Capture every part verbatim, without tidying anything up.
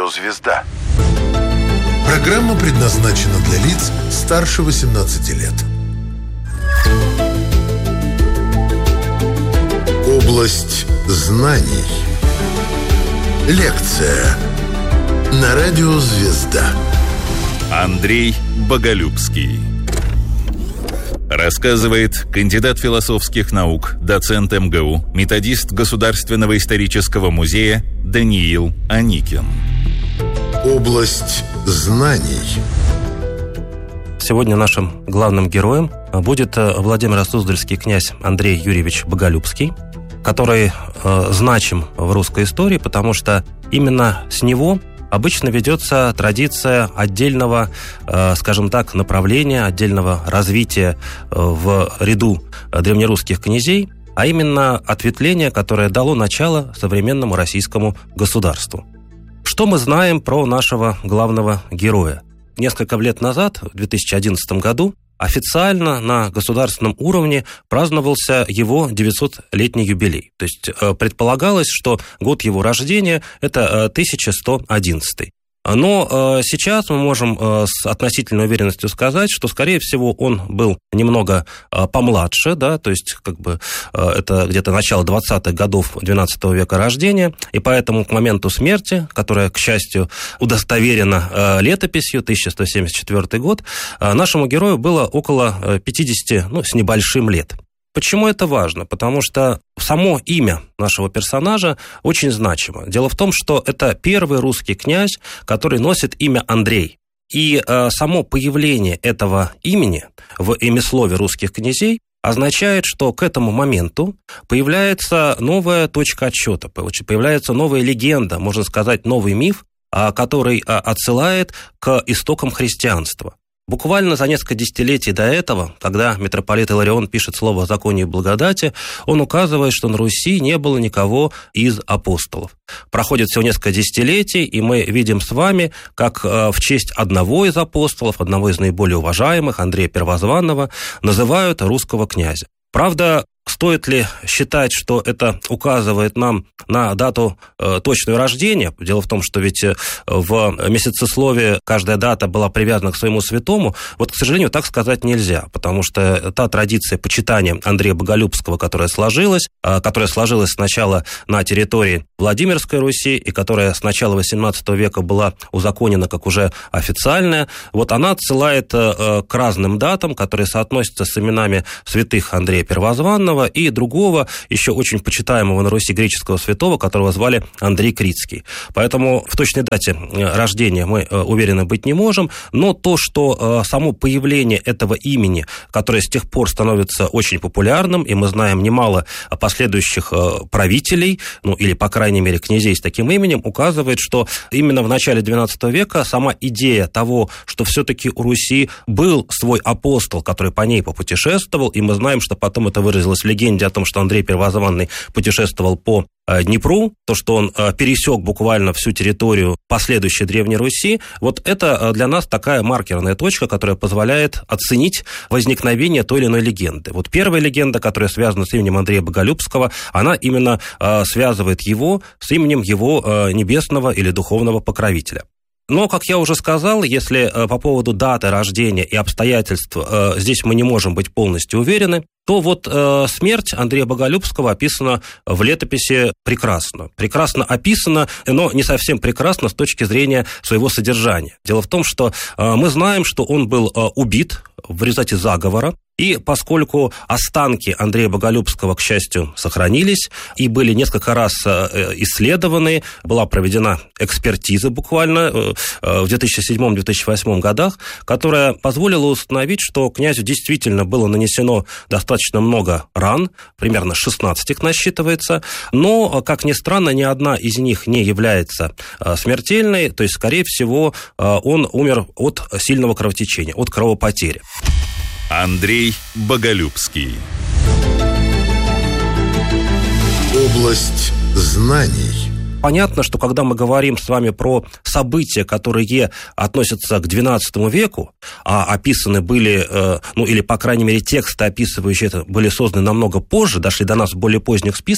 радио «Звезда». Программа предназначена для лиц старше восемнадцати лет. Область знаний. Лекция на радио «Звезда». Андрей Боголюбский. Рассказывает кандидат философских наук, доцент эм гэ у, методист Государственного исторического музея Даниил Аникин. Область знаний. Сегодня нашим главным героем будет Владимиро-Суздальский князь Андрей Юрьевич Боголюбский, который э, значим в русской истории, потому что именно с него обычно ведется традиция отдельного, э, скажем так, направления, отдельного развития э, в ряду древнерусских князей, а именно ответвление, которое дало начало современному российскому государству. Что мы знаем про нашего главного героя? Несколько лет назад, в две тысячи одиннадцатом году, официально на государственном уровне праздновался его девятисотлетний юбилей. То есть предполагалось, что год его рождения – это тысяча сто одиннадцатый. Но сейчас мы можем с относительной уверенностью сказать, что, скорее всего, он был немного помладше, да, то есть как бы это где-то начало двадцатых годов двенадцатого века рождения, и поэтому к моменту смерти, которая, к счастью, удостоверена летописью, тысяча сто семьдесят четвёртый год, нашему герою было около пятидесяти, ну, с небольшим лет. Почему это важно? Потому что само имя нашего персонажа очень значимо. Дело в том, что это первый русский князь, который носит имя Андрей. И э, само появление этого имени в имяслове русских князей означает, что к этому моменту появляется новая точка отсчета, появляется новая легенда, можно сказать, новый миф, который отсылает к истокам христианства. Буквально за несколько десятилетий до этого, когда митрополит Иларион пишет слово о законе и благодати, он указывает, что на Руси не было никого из апостолов. Проходит всего несколько десятилетий, и мы видим с вами, как в честь одного из апостолов, одного из наиболее уважаемых, Андрея Первозванного, называют русского князя. Правда, стоит ли считать, что это указывает нам на дату э, точного рождения? Дело в том, что ведь в месяцесловии каждая дата была привязана к своему святому. Вот, к сожалению, так сказать нельзя, потому что та традиция почитания Андрея Боголюбского, которая сложилась, э, которая сложилась сначала на территории Владимирской Руси и которая с начала восемнадцатого века была узаконена как уже официальная, вот она отсылает э, к разным датам, которые соотносятся с именами святых Андрея Первозванного и другого, еще очень почитаемого на Руси греческого святого, которого звали Андрей Критский. Поэтому в точной дате рождения мы уверены быть не можем, но то, что само появление этого имени, которое с тех пор становится очень популярным, и мы знаем немало последующих правителей, ну или, по крайней мере, князей с таким именем, указывает, что именно в начале двенадцатого века сама идея того, что все-таки у Руси был свой апостол, который по ней попутешествовал, и мы знаем, что потом это выразилось в легенде о том, что Андрей Первозванный путешествовал по Днепру, то, что он пересек буквально всю территорию последующей Древней Руси, вот это для нас такая маркерная точка, которая позволяет оценить возникновение той или иной легенды. Вот первая легенда, которая связана с именем Андрея Боголюбского, она именно связывает его с именем его небесного или духовного покровителя. Но, как я уже сказал, если по поводу даты рождения и обстоятельств здесь мы не можем быть полностью уверены, то вот э, смерть Андрея Боголюбского описана в летописи прекрасно. Прекрасно описана, но не совсем прекрасно с точки зрения своего содержания. Дело в том, что э, мы знаем, что он был э, убит в результате заговора, и поскольку останки Андрея Боголюбского, к счастью, сохранились и были несколько раз исследованы, была проведена экспертиза буквально в две тысячи седьмом - две тысячи восьмом годах, которая позволила установить, что князю действительно было нанесено достаточно много ран, примерно шестнадцать их насчитывается, но, как ни странно, ни одна из них не является смертельной, то есть, скорее всего, он умер от сильного кровотечения, от кровопотери. Андрей Боголюбский. Область знаний. Понятно, что когда мы говорим с вами про события, которые относятся к двенадцатому веку, а описаны были, ну или, по крайней мере, тексты, описывающие это, были созданы намного позже, дошли до нас в более поздних списках,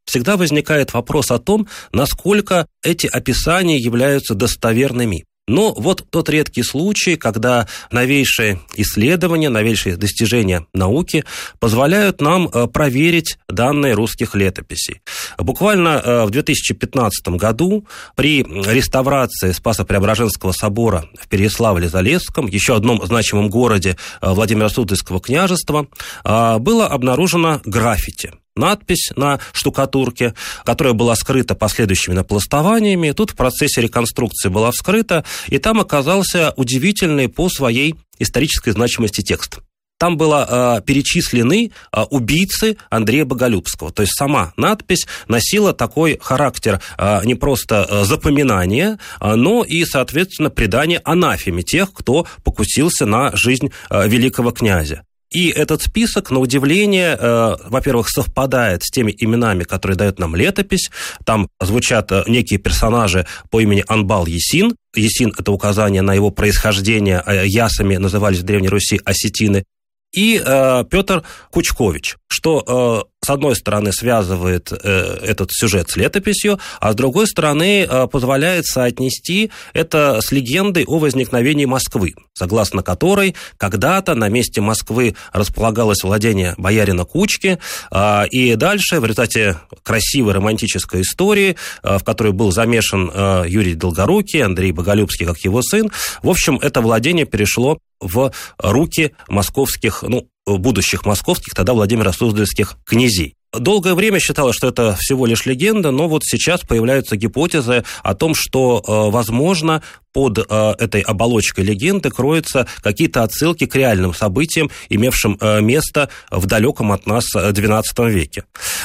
всегда возникает вопрос о том, насколько эти описания являются достоверными. Но вот тот редкий случай, когда новейшие исследования, новейшие достижения науки позволяют нам проверить данные русских летописей. Буквально в две тысячи пятнадцатом году при реставрации Спасо-Преображенского собора в Переяславле-Залесском, еще одном значимом городе Владимиро-Суздальского княжества, было обнаружено граффити. Надпись на штукатурке, которая была скрыта последующими напластованиями. Тут в процессе реконструкции была вскрыта, и там оказался удивительный по своей исторической значимости текст. Там было э, перечислены э, убийцы Андрея Боголюбского. То есть сама надпись носила такой характер э, не просто э, запоминания, э, но и, соответственно, предания анафеме тех, кто покусился на жизнь э, великого князя. И этот список, на удивление, э, во-первых, совпадает с теми именами, которые дает нам летопись. Там звучат э, некие персонажи по имени Анбал-Есин. Есин – это указание на его происхождение. Э, ясами назывались в Древней Руси осетины. И э, Петр Кучкович, что, э, с одной стороны, связывает э, этот сюжет с летописью, а с другой стороны, э, позволяет соотнести это с легендой о возникновении Москвы, согласно которой когда-то на месте Москвы располагалось владение боярина Кучки, э, и дальше, в результате красивой романтической истории, э, в которой был замешан э, Юрий Долгорукий, Андрей Боголюбский как его сын, в общем, это владение перешло в руки московских, ну, будущих московских, тогда Владимиро-Суздальских князей. Долгое время считалось, что это всего лишь легенда, но вот сейчас появляются гипотезы о том, что, возможно, под этой оболочкой легенды кроются какие-то отсылки к реальным событиям, имевшим место в далеком от нас двенадцатом веке.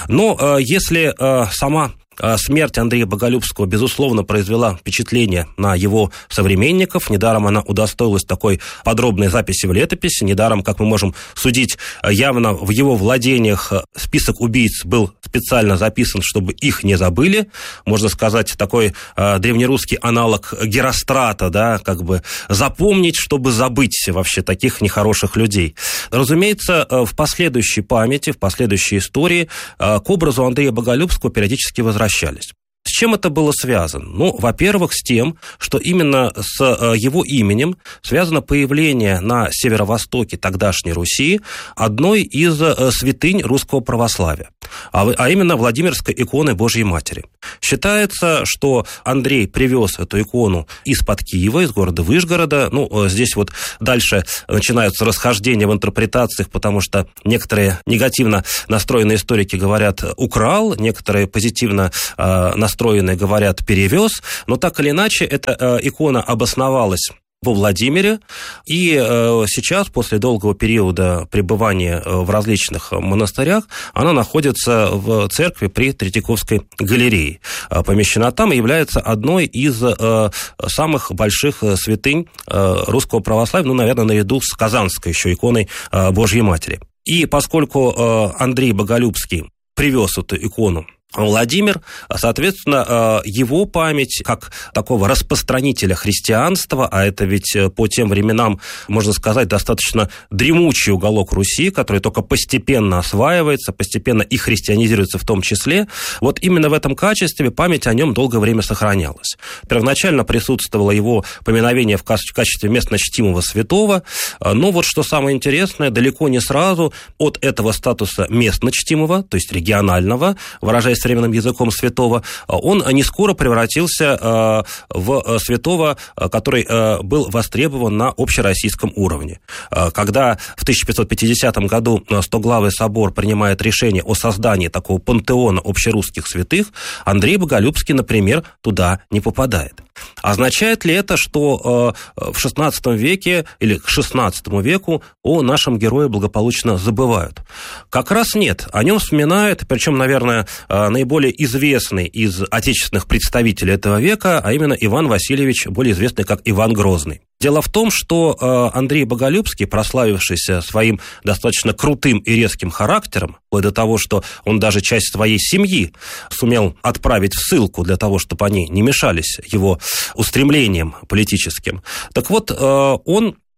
Но если сама смерть Андрея Боголюбского, безусловно, произвела впечатление на его современников. Недаром она удостоилась такой подробной записи в летописи. Недаром, как мы можем судить, явно в его владениях список убийц был специально записан, чтобы их не забыли. Можно сказать, такой э, древнерусский аналог Герострата, да, как бы запомнить, чтобы забыть вообще таких нехороших людей. Разумеется, в последующей памяти, в последующей истории э, к образу Андрея Боголюбского периодически возвращались. С чем это было связано? Ну, во-первых, с тем, что именно с его именем связано появление на северо-востоке тогдашней Руси одной из святынь русского православия, а именно Владимирской иконы Божьей Матери. Считается, что Андрей привез эту икону из-под Киева, из города Вышгорода. Ну, здесь вот дальше начинаются расхождения в интерпретациях, потому что некоторые негативно настроенные историки говорят «украл», некоторые позитивно настроенные настроенные говорят «перевез», но так или иначе эта э, икона обосновалась во Владимире, и э, сейчас, после долгого периода пребывания э, в различных монастырях, она находится в церкви при Третьяковской галерее. Э, помещена там и является одной из э, самых больших святынь э, русского православия, ну, наверное, наряду с Казанской еще иконой э, Божьей Матери. И поскольку э, Андрей Боголюбский привез эту икону Владимир, соответственно, его память как такого распространителя христианства, а это ведь по тем временам, можно сказать, достаточно дремучий уголок Руси, который только постепенно осваивается, постепенно и христианизируется в том числе, вот именно в этом качестве память о нем долгое время сохранялась. Первоначально присутствовало его поминовение в качестве местночтимого святого, но вот что самое интересное, далеко не сразу от этого статуса местночтимого, то есть регионального, выражаясь современным языком святого, он не скоро превратился в святого, который был востребован на общероссийском уровне. Когда в тысяча пятьсот пятидесятом году Стоглавый собор принимает решение о создании такого пантеона общерусских святых, Андрей Боголюбский, например, туда не попадает. Означает ли это, что в шестнадцатом веке или к шестнадцатому веку о нашем герое благополучно забывают? Как раз нет. О нем вспоминают, причем, наверное, наиболее известный из отечественных представителей этого века, а именно Иван Васильевич, более известный как Иван Грозный. Дело в том, что Андрей Боголюбский, прославившийся своим достаточно крутым и резким характером, вплоть до того, что он даже часть своей семьи сумел отправить в ссылку для того, чтобы они не мешались его устремлениям политическим, так вот, он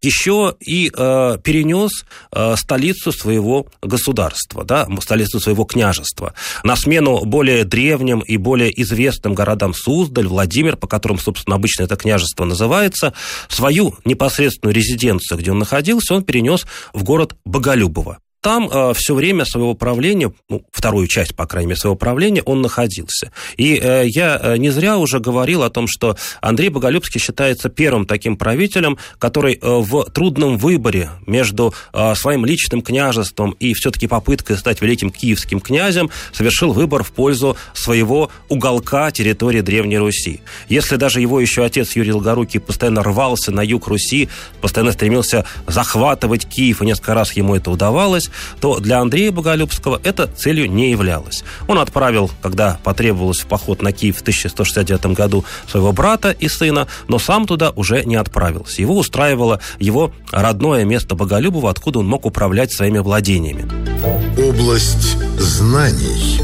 еще и э, перенес э, столицу своего государства, да, столицу своего княжества. На смену более древним и более известным городам Суздаль, Владимир, по которым, собственно, обычно это княжество называется, свою непосредственную резиденцию, где он находился, он перенес в город Боголюбово. Там э, все время своего правления, ну, вторую часть, по крайней мере, своего правления он находился. И э, я не зря уже говорил о том, что Андрей Боголюбский считается первым таким правителем, который э, в трудном выборе между э, своим личным княжеством и все-таки попыткой стать великим киевским князем совершил выбор в пользу своего уголка территории Древней Руси. Если даже его еще отец Юрий Долгорукий постоянно рвался на юг Руси, постоянно стремился захватывать Киев, и несколько раз ему это удавалось, то для Андрея Боголюбского это целью не являлось. Он отправил, когда потребовалось, в поход на Киев в тысяча сто шестьдесят девятом году своего брата и сына, но сам туда уже не отправился. Его устраивало его родное место Боголюбово, откуда он мог управлять своими владениями. Область знаний.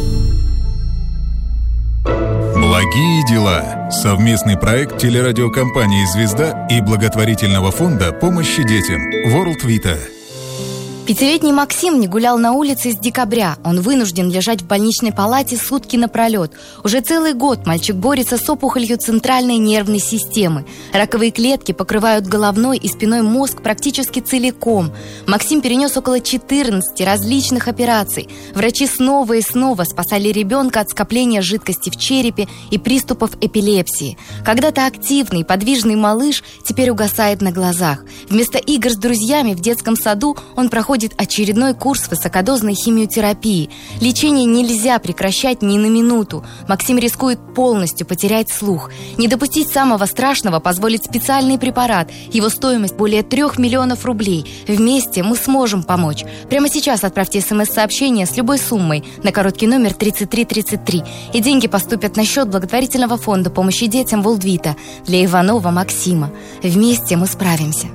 Благие дела. Совместный проект телерадиокомпании «Звезда» и благотворительного фонда помощи детям World Vita. Пятилетний Максим не гулял на улице с декабря. Он вынужден лежать в больничной палате сутки напролет. Уже целый год мальчик борется с опухолью центральной нервной системы. Раковые клетки покрывают головной и спиной мозг практически целиком. Максим перенес около четырнадцати различных операций. Врачи снова и снова спасали ребенка от скопления жидкости в черепе и приступов эпилепсии. Когда-то активный, подвижный малыш теперь угасает на глазах. Вместо игр с друзьями в детском саду он проходит очередной курс высокодозной химиотерапии. Лечение нельзя прекращать ни на минуту. Максим рискует полностью потерять слух. Не допустить самого страшного позволит специальный препарат. Его стоимость более трех миллионов рублей. Вместе мы сможем помочь. Прямо сейчас отправьте смс-сообщение с любой суммой на короткий номер тридцать три тридцать три. И деньги поступят на счет благотворительного фонда помощи детям World Vita для Иванова Максима. Вместе мы справимся.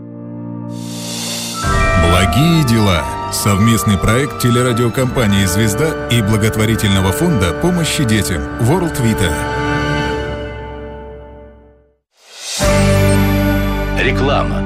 Благие дела. Совместный проект телерадиокомпании «Звезда» и благотворительного фонда помощи детям World Vita. Реклама.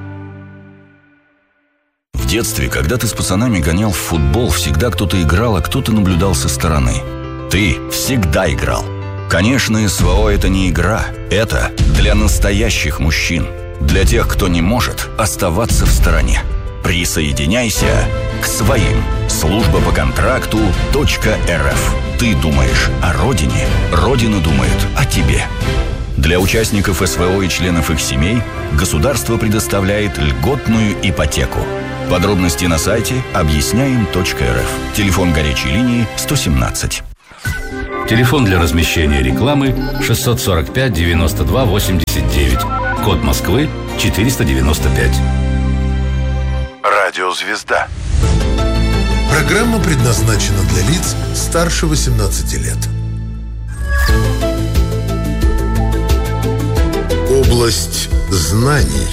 В детстве, когда ты с пацанами гонял в футбол, всегда кто-то играл, а кто-то наблюдал со стороны. Ты всегда играл. Конечно, СВО – это не игра. Это для настоящих мужчин. Для тех, кто не может оставаться в стороне. Присоединяйся к своим. Служба по контракту .рф. Ты думаешь о родине, Родина думает о тебе. Для участников СВО и членов их семей государство предоставляет льготную ипотеку. Подробности на сайте объясняем точка эр эф. Телефон горячей линии сто семнадцать. Телефон для размещения рекламы шестьсот сорок пять девяносто два восемьдесят девять. Код Москвы четыреста девяносто пять. Радио «Звезда». Программа предназначена для лиц старше восемнадцати лет. Область знаний.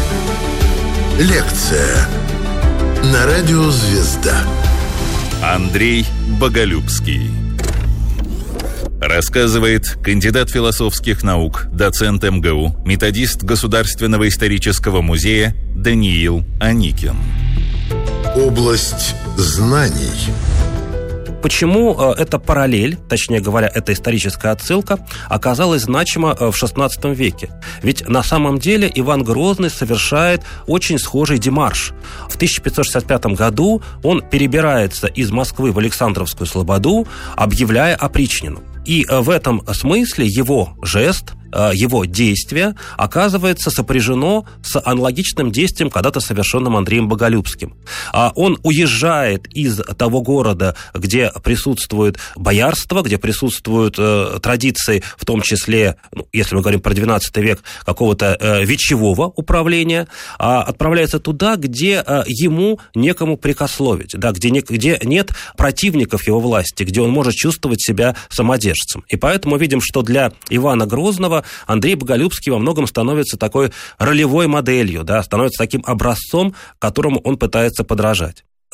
Лекция на радио «Звезда». Андрей Боголюбский. Рассказывает кандидат философских наук, доцент эм гэ у, методист Государственного исторического музея Даниил Аникин. Область знаний. Почему эта параллель, точнее говоря, эта историческая отсылка, оказалась значима в шестнадцатом веке? Ведь на самом деле Иван Грозный совершает очень схожий демарш. В тысяча пятьсот шестьдесят пятом году он перебирается из Москвы в Александровскую слободу, объявляя опричнину. И в этом смысле его жест, его действие оказывается сопряжено с аналогичным действием, когда-то совершенным Андреем Боголюбским. Он уезжает из того города, где присутствует боярство, где присутствуют традиции, в том числе, ну, если мы говорим про двенадцатый век, какого-то вечевого управления, отправляется туда, где ему некому прикословить, да, где, не, где нет противников его власти, где он может чувствовать себя самодержцем. И поэтому видим, что для Ивана Грозного Андрей Боголюбский во многом становится такой ролевой моделью, да, становится таким образцом, которому он пытается подражать.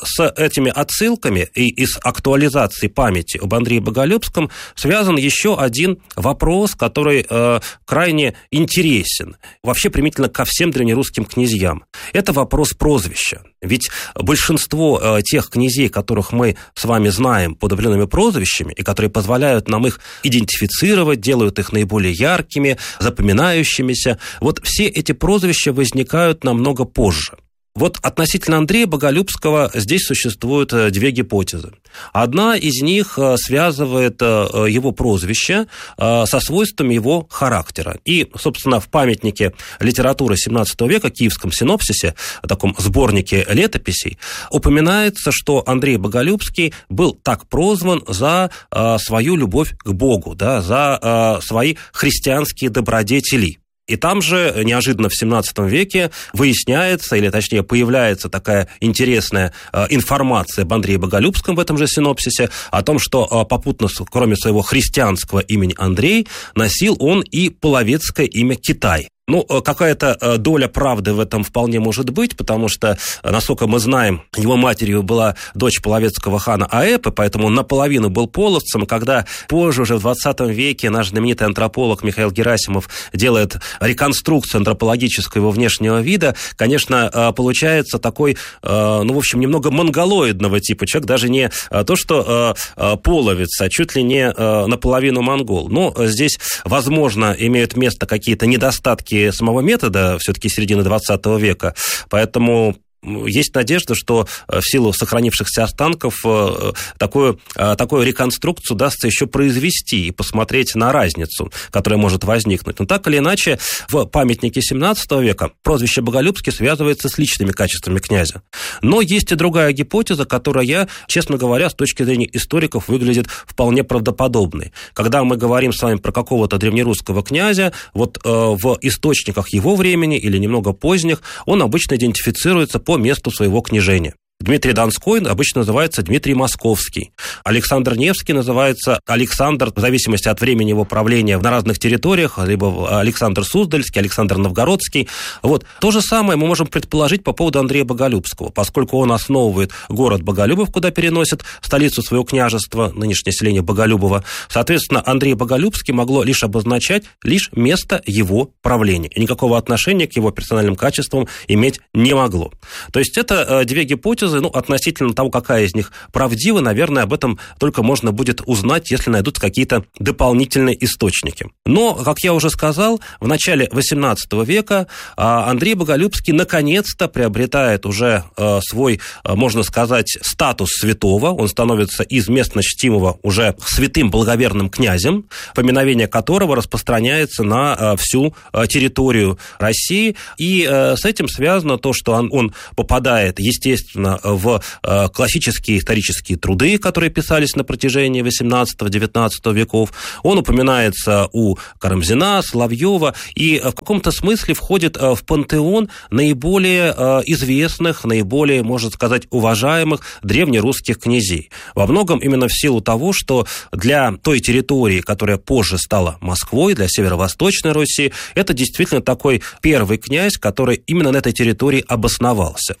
с этими отсылками и, и с актуализацией памяти об Андрее Боголюбском связан еще один вопрос, который э, крайне интересен вообще применительно ко всем древнерусским князьям. Это вопрос прозвища. Ведь большинство э, тех князей, которых мы с вами знаем под определенными прозвищами, и которые позволяют нам их идентифицировать, делают их наиболее яркими, запоминающимися, вот все эти прозвища возникают намного позже. Вот относительно Андрея Боголюбского здесь существуют две гипотезы. Одна из них связывает его прозвище со свойствами его характера. И, собственно, в памятнике литературы семнадцатого века, Киевском синопсисе, таком сборнике летописей, упоминается, что Андрей Боголюбский был так прозван за свою любовь к Богу, да, за свои христианские добродетели. И там же неожиданно в семнадцатом веке выясняется, или точнее появляется такая интересная э, информация об Андрее Боголюбском в этом же синопсисе, о том, что э, попутно, кроме своего христианского имени Андрей, носил он и половецкое имя Китай. Ну, какая-то доля правды в этом вполне может быть, потому что, насколько мы знаем, его матерью была дочь половецкого хана Аэпы, поэтому он наполовину был половцем. Когда позже, уже в двадцатом веке, наш знаменитый антрополог Михаил Герасимов делает реконструкцию антропологического его внешнего вида, конечно, получается такой, ну, в общем, немного монголоидного типа человек, даже не то, что половец, а чуть ли не наполовину монгол. Но здесь, возможно, имеют место какие-то недостатки самого метода, все-таки середины двадцатого века, поэтому есть надежда, что в силу сохранившихся останков такую, такую реконструкцию удастся еще произвести и посмотреть на разницу, которая может возникнуть. Но так или иначе, в памятнике семнадцатого века прозвище Боголюбский связывается с личными качествами князя. Но есть и другая гипотеза, которая, честно говоря, с точки зрения историков выглядит вполне правдоподобной. Когда мы говорим с вами про какого-то древнерусского князя, вот э, в источниках его времени или немного поздних, он обычно идентифицируется по по месту своего княжения. Дмитрий Донской обычно называется Дмитрий Московский. Александр Невский называется Александр, в зависимости от времени его правления на разных территориях, либо Александр Суздальский, Александр Новгородский. Вот. То же самое мы можем предположить по поводу Андрея Боголюбского, поскольку он основывает город Боголюбов, куда переносит столицу своего княжества, нынешнее селение Боголюбово. Соответственно, Андрей Боголюбский могло лишь обозначать лишь место его правления. И никакого отношения к его персональным качествам иметь не могло. То есть это две гипотезы. Ну, относительно того, какая из них правдива, наверное, об этом только можно будет узнать, если найдутся какие-то дополнительные источники. Но, как я уже сказал, в начале восемнадцатого века Андрей Боголюбский наконец-то приобретает уже свой, можно сказать, статус святого. Он становится из местно чтимого уже святым благоверным князем, поминовение которого распространяется на всю территорию России. И с этим связано то, что он, он попадает, естественно, в классические исторические труды, которые писались на протяжении восемнадцатого-девятнадцатого веков. Он упоминается у Карамзина, Соловьева и в каком-то смысле входит в пантеон наиболее известных, наиболее, можно сказать, уважаемых древнерусских князей. Во многом именно в силу того, что для той территории, которая позже стала Москвой, для северо-восточной Руси, это действительно такой первый князь, который именно на этой территории обосновался.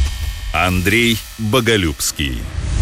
Андрей Боголюбский.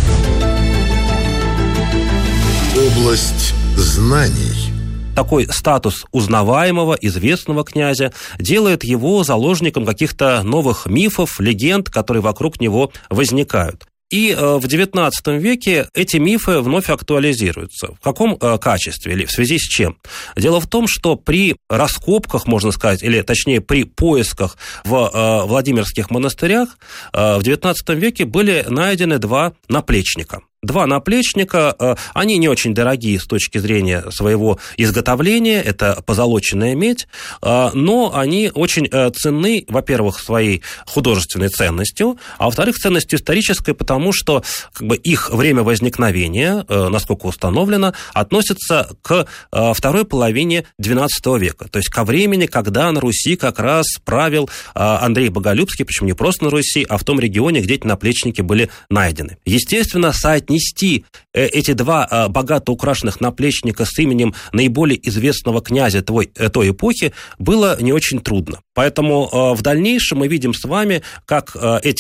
Область знаний. Такой статус узнаваемого, известного князя делает его заложником каких-то новых мифов, легенд, которые вокруг него возникают. И в девятнадцатом веке эти мифы вновь актуализируются. В каком качестве или в связи с чем? Дело в том, что при раскопках, можно сказать, или точнее при поисках в Владимирских монастырях в девятнадцатом веке были найдены два наплечника. Два наплечника, они не очень дорогие с точки зрения своего изготовления, это позолоченная медь, но они очень ценны, во-первых, своей художественной ценностью, а во-вторых, ценностью исторической, потому что как бы, их время возникновения, насколько установлено, относится к второй половине двенадцатого века, то есть ко времени, когда на Руси как раз правил Андрей Боголюбский, причем не просто на Руси, а в том регионе, где эти наплечники были найдены. Естественно, соотнести Нести эти два богато украшенных наплечника с именем наиболее известного князя той, той эпохи было не очень трудно. Поэтому в дальнейшем мы видим с вами, как эти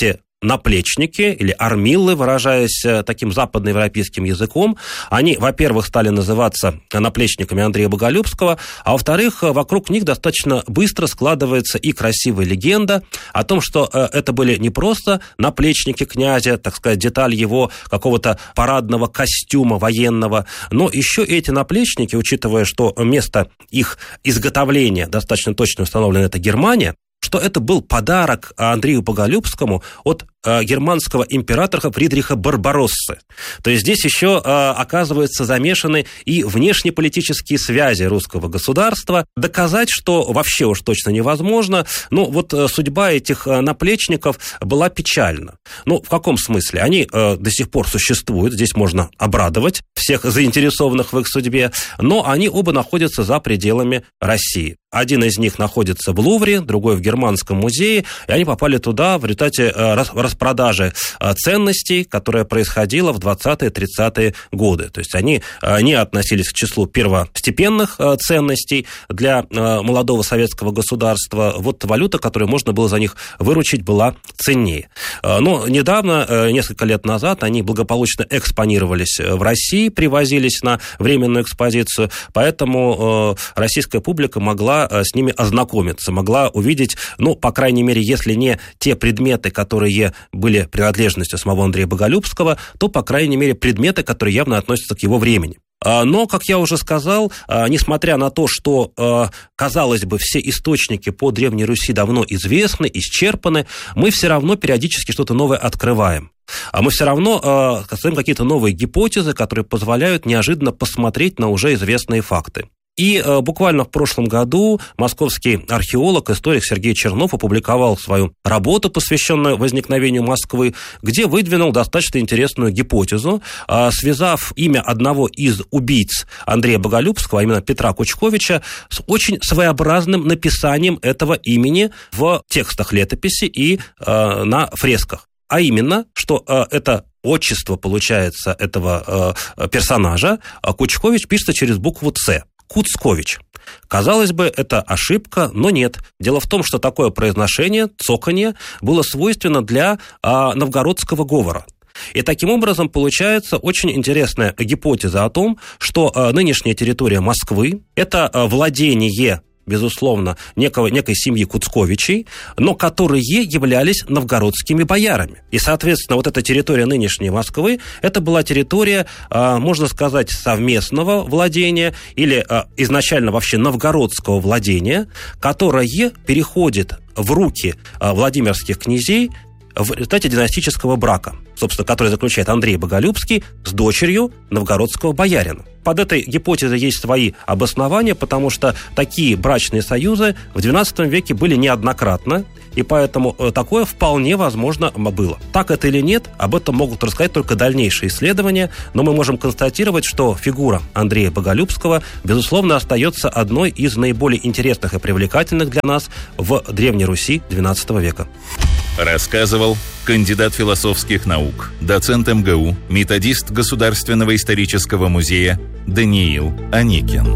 наплечники или армиллы, выражаясь таким западноевропейским языком. Они, во-первых, стали называться наплечниками Андрея Боголюбского, а во-вторых, вокруг них достаточно быстро складывается и красивая легенда о том, что это были не просто наплечники князя, так сказать, деталь его какого-то парадного костюма военного, но еще эти наплечники, учитывая, что место их изготовления достаточно точно установлено, это Германия, что это был подарок Андрею Боголюбскому от э, германского императора Фридриха Барбароссы. То есть здесь еще, э, оказывается, замешаны и внешнеполитические связи русского государства. Доказать, что вообще уж точно невозможно. Ну, вот э, судьба этих э, наплечников была печальна. Ну, в каком смысле? Они э, до сих пор существуют, здесь можно обрадовать всех заинтересованных в их судьбе, но они оба находятся за пределами России. Один из них находится в Лувре, другой в Германском музее, и они попали туда в результате распродажи ценностей, которая происходила в двадцатые-тридцатые годы. То есть они не относились к числу первостепенных ценностей для молодого советского государства. Вот валюта, которую можно было за них выручить, была ценнее. Но недавно, несколько лет назад, они благополучно экспонировались в России, привозились на временную экспозицию, поэтому российская публика могла с ними ознакомиться, могла увидеть, ну, по крайней мере, если не те предметы, которые были принадлежностью самого Андрея Боголюбского, то, по крайней мере, предметы, которые явно относятся к его времени. Но, как я уже сказал, несмотря на то, что, казалось бы, все источники по Древней Руси давно известны, исчерпаны, мы все равно периодически что-то новое открываем. А мы все равно создаем какие-то новые гипотезы, которые позволяют неожиданно посмотреть на уже известные факты. И э, буквально в прошлом году московский археолог, историк Сергей Чернов опубликовал свою работу, посвященную возникновению Москвы, где выдвинул достаточно интересную гипотезу, э, связав имя одного из убийц Андрея Боголюбского, а именно Петра Кучковича, с очень своеобразным написанием этого имени в текстах летописи и э, на фресках. А именно, что э, это отчество, получается, этого э, персонажа, Кучкович пишется через букву «Ц». Куцкович. Казалось бы, это ошибка, но нет. Дело в том, что такое произношение, цоканье, было свойственно для а, новгородского говора. И таким образом получается очень интересная гипотеза о том, что а, нынешняя территория Москвы – это а, владение, безусловно, некого, некой семьи Куцковичей, но которые являлись новгородскими боярами. И, соответственно, вот эта территория нынешней Москвы, это была территория, можно сказать, совместного владения или изначально вообще новгородского владения, которое переходит в руки владимирских князей в результате династического брака, собственно, который заключает Андрей Боголюбский с дочерью новгородского боярина. Под этой гипотезой есть свои обоснования, потому что такие брачные союзы в двенадцатом веке были неоднократно, и поэтому такое вполне возможно было. Так это или нет, об этом могут рассказать только дальнейшие исследования, но мы можем констатировать, что фигура Андрея Боголюбского, безусловно, остается одной из наиболее интересных и привлекательных для нас в Древней Руси двенадцатого века. Рассказывал кандидат философских наук, доцент эм гэ у, методист Государственного исторического музея Даниил Аникин.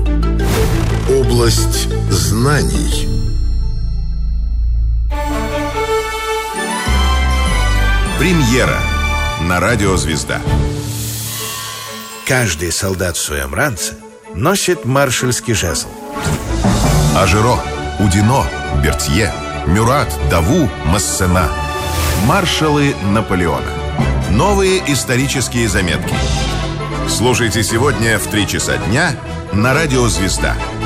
Область знаний. Премьера на радио «Звезда». Каждый солдат в своем ранце носит маршальский жезл. Ажиро, Удино, Бертье, Мюрат, Даву, Массена. Маршалы Наполеона. Новые исторические заметки. Слушайте сегодня в три часа дня на радио «Звезда».